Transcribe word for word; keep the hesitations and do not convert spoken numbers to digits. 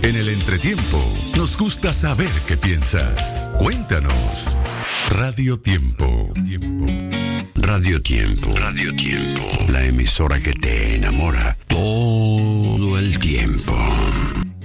En el entretiempo, nos gusta saber qué piensas. Cuéntanos. Radio Tiempo. Radio Tiempo. Radio Tiempo. La emisora que te enamora todo el tiempo.